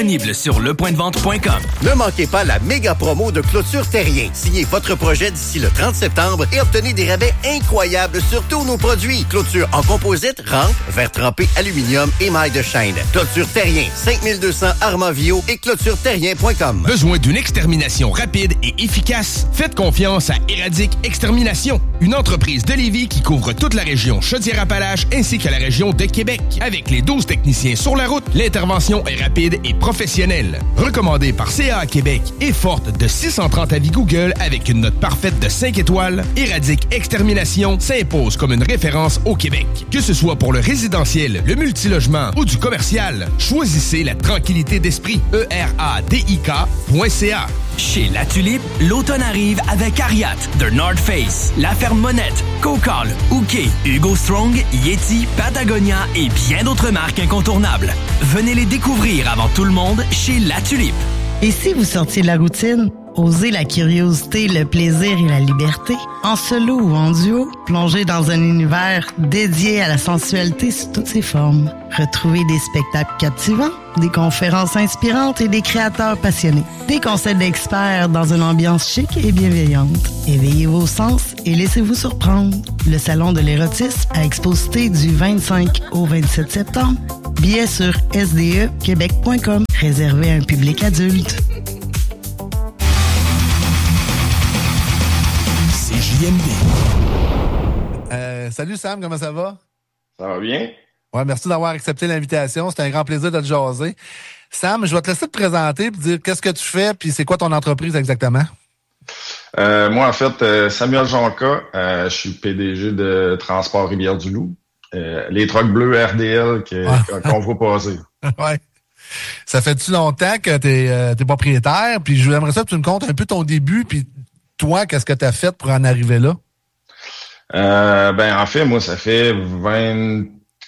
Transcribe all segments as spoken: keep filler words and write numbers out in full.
Disponible sur le point de vente point com. Ne manquez pas la méga promo de Clôture Terrien. Signez votre projet d'ici le trente septembre et obtenez des rabais incroyables sur tous nos produits. Clôture en composite, rampe, verre trempé, aluminium et maille de chaîne. Clôture Terrien, cinq mille deux cents Armavio et clôture terrien point com. Besoin d'une extermination rapide et efficace? Faites confiance à Éradique Extermination, une entreprise de Lévis qui couvre toute la région Chaudière-Appalaches ainsi que la région de Québec. Avec les douze techniciens sur la route, l'intervention est rapide et professionnelle. Recommandée par C A Québec et forte de six cent trente avis Google avec une note parfaite de cinq étoiles, Éradique Extermination s'impose comme une référence au Québec. Que ce soit pour le résidentiel, le multilogement ou du commercial, choisissez la tranquillité d'esprit. E R A D I K point C A. Chez La Tulipe, l'automne arrive avec Ariat, The North Face, La Ferme Monette, Cocal, Ouké, Hugo Strong, Yeti, Patagonia et bien d'autres marques incontournables. Venez les découvrir avant tout le monde chez La Tulipe. Et si vous sortiez de la routine? Osez la curiosité, le plaisir et la liberté. En solo ou en duo, plongez dans un univers dédié à la sensualité sous toutes ses formes. Retrouvez des spectacles captivants, des conférences inspirantes et des créateurs passionnés. Des conseils d'experts dans une ambiance chic et bienveillante. Éveillez vos sens et laissez-vous surprendre. Le Salon de l'érotisme à Exposité du vingt-cinq au vingt-sept septembre. Billets sur s d e québec point com. Réservé à un public adulte. J M D. Euh, salut Sam, comment ça va? Ça va bien? Ouais, merci d'avoir accepté l'invitation. C'était un grand plaisir de te jaser. Sam, je vais te laisser te présenter et te dire qu'est-ce que tu fais puis c'est quoi ton entreprise exactement? Euh, moi, en fait, euh, Samuel Jonca, euh, je suis P D G de Transport Rivière-du-Loup. Euh, les trucks bleus R D L que, ah. qu'on voit passer. Ouais. Ça fait-tu longtemps que t'es, euh, t'es propriétaire? Puis j'aimerais ça que tu me contes un peu ton début puis toi, qu'est-ce que tu as fait pour en arriver là? Euh, ben, en fait, moi, ça fait vingt,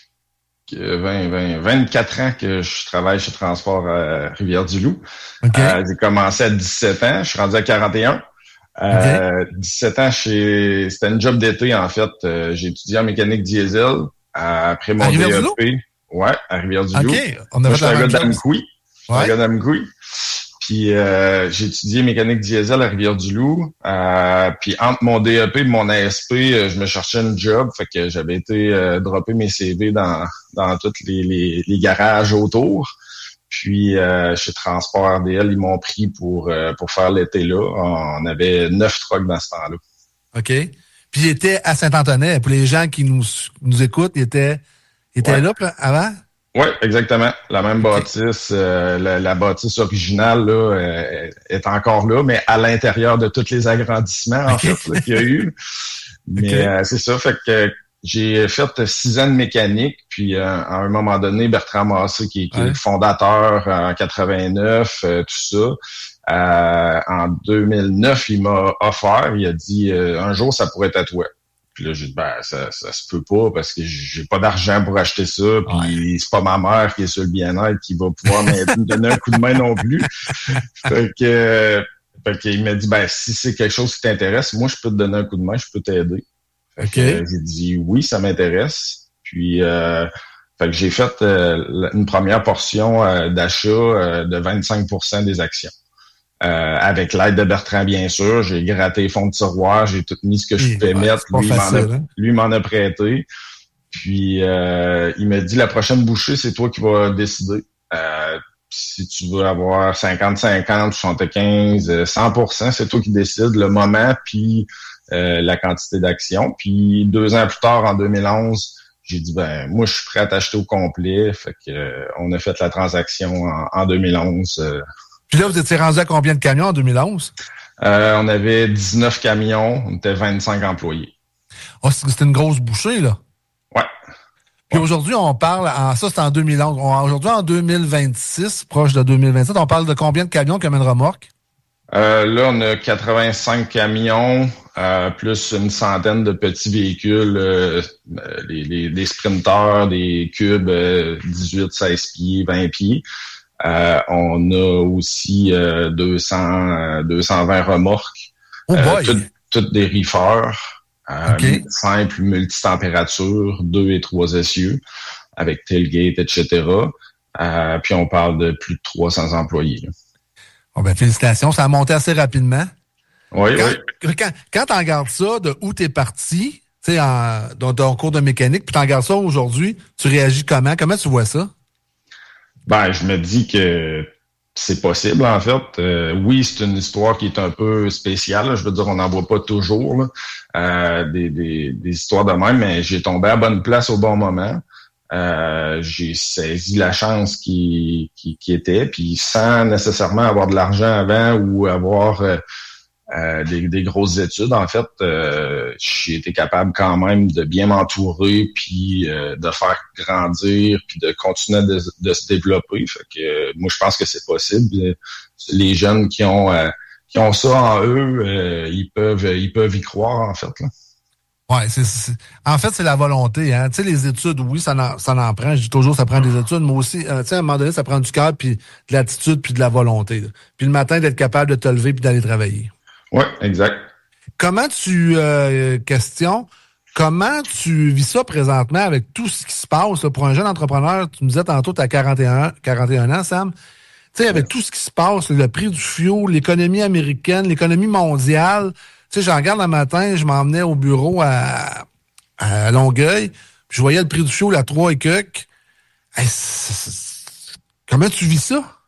vingt, vingt, vingt-quatre ans que je travaille chez Transport à Rivière-du-Loup. Okay. Euh, j'ai commencé à dix-sept ans, je suis rendu à quarante et un. Euh, okay. dix-sept ans, chez... c'était une job d'été, en fait. Euh, j'ai étudié en mécanique diesel après mon D E P. Ouais, à Rivière-du-Loup. OK. On a moi, fait je suis un gars d'Amkoui. Ouais. Un gars d'Amkoui. Puis euh, j'ai étudié mécanique diesel à Rivière-du-Loup. Euh, puis entre mon D E P et mon A S P, euh, je me cherchais une job. Fait que j'avais été euh, dropper mes C V dans dans tous les, les, les garages autour. Puis euh, chez Transport R D L, ils m'ont pris pour euh, pour faire l'été là. On avait neuf trucks dans ce temps-là. OK. Puis il était à Saint-Antonin. Pour les gens qui nous nous écoutent, il était, il était ouais. là avant? Oui, exactement. La même bâtisse, euh, la, la bâtisse originale là, euh, est encore là, mais à l'intérieur de tous les agrandissements en okay. fait là, qu'il y a eu. Mais okay. euh, c'est ça, fait que j'ai fait six ans de mécanique, puis euh, à un moment donné, Bertrand Massé, qui, qui ouais. est le fondateur en quatre-vingt-neuf, euh, tout ça, euh, en deux mille neuf, il m'a offert, il a dit euh, un jour ça pourrait être à toi. Puis là, j'ai dit, ben, ça, ça se peut pas parce que j'ai pas d'argent pour acheter ça. Puis ouais. c'est pas ma mère qui est sur le bien-être qui va pouvoir me donner un coup de main non plus. Fait que, fait qu'il m'a dit, ben, si c'est quelque chose qui t'intéresse, moi, je peux te donner un coup de main, je peux t'aider. Fait okay. que, euh, j'ai dit, oui, ça m'intéresse. Puis, euh, fait que j'ai fait euh, une première portion euh, d'achat euh, de vingt-cinq pour cent des actions. Euh, avec l'aide de Bertrand, bien sûr. J'ai gratté les fonds de tiroir, j'ai tout mis ce que je pouvais ouais, mettre. Lui, facile, m'en a, hein? lui m'en a prêté. Puis, euh, il m'a dit, la prochaine bouchée, c'est toi qui vas décider. Euh, si tu veux avoir cinquante cinquante, soixante-quinze, cent pour cent, c'est toi qui décides le moment puis euh, la quantité d'actions. Puis, deux ans plus tard, en deux mille onze, j'ai dit, ben moi, je suis prêt à t'acheter au complet. Fait que euh, on a fait la transaction en, en deux mille onze. Euh, Puis là, vous étiez rendu à combien de camions en deux mille onze? Euh, on avait dix-neuf camions, on était vingt-cinq employés. Oh, c'était une grosse bouchée, là. Ouais. Puis ouais. aujourd'hui, on parle, en, ça, c'est en deux mille onze. On, aujourd'hui, en deux mille vingt-six, proche de deux mille vingt-sept, on parle de combien de camions qui amènent remorque? Euh, là, on a quatre-vingt-cinq camions, euh, plus une centaine de petits véhicules, euh, les, les, des sprinters, des cubes, euh, dix-huit, seize pieds, vingt pieds. Euh, on a aussi euh, deux cents, deux cent vingt remorques, oh euh, toutes, toutes des reefers, euh, okay. simples, multitempératures, deux et trois essieux, avec tailgate, et cetera. Euh, puis on parle de plus de trois cents employés. Là. Oh ben, félicitations, ça a monté assez rapidement. Oui, quand, oui. Quand, quand tu regardes ça, de où tu es parti, tu sais, dans ton cours de mécanique, puis tu regardes ça aujourd'hui, tu réagis comment? Comment tu vois ça? Ben, je me dis que c'est possible, en fait. Euh, oui, c'est une histoire qui est un peu spéciale. Là. Je veux dire, on n'en voit pas toujours là, euh, des, des, des histoires de même, mais j'ai tombé à bonne place au bon moment. Euh, j'ai saisi la chance qui, qui, qui était, puis sans nécessairement avoir de l'argent avant ou avoir euh, euh, des, des grosses études, en fait, euh, j'ai été capable quand même de bien m'entourer, puis euh, de faire grandir, puis de continuer de, de se développer. Fait que euh, moi, je pense que c'est possible. Les jeunes qui ont euh, qui ont ça en eux, euh, ils peuvent ils peuvent y croire, en fait, là. Ouais, c'est, c'est en fait c'est la volonté, hein. Tu sais, les études, oui, ça en, ça en prend. Je dis toujours, ça prend des études, mais aussi, euh, tu sais, à un moment donné, ça prend du cœur, puis de l'attitude, puis de la volonté. Là. Puis le matin, d'être capable de te lever puis d'aller travailler. Oui, exact. Comment tu euh, question, comment tu vis ça présentement avec tout ce qui se passe là, pour un jeune entrepreneur? Tu me disais tantôt, tu as quarante et un ans, Sam. Tu sais, avec tout ce qui se passe, le prix du fioul, l'économie américaine, l'économie mondiale. Tu sais, j'en regarde le matin, je m'emmenais au bureau à, à Longueuil, puis je voyais le prix du fioul à trois et quelques. Hey, c'est, c'est, comment tu vis ça?